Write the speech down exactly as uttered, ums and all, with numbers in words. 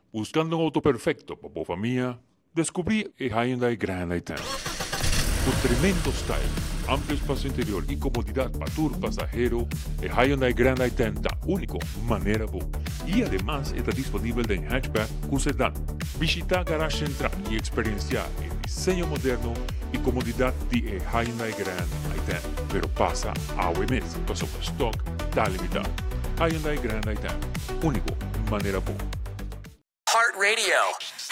Buscando un auto perfecto para la familia, descubrí el Hyundai Grand i diez. Con tremendo style, amplio espacio interior y comodidad para tu pasajero, el Hyundai Grand i diez da único manera bu. Y además está disponible en hatchback con sedán. Visita Garage Central y experiencia el diseño moderno y comodidad de el Hyundai Grand i diez. Pero pasa a O M S, pues su stock está limitado. Hyundai Grand i diez, único manera bu. Heart Radio.